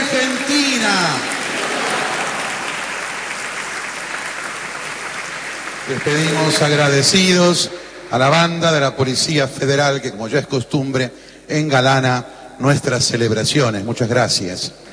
Argentina. Despedimos agradecidos a la banda de la Policía Federal que, como ya es costumbre, engalana nuestras celebraciones. Muchas gracias.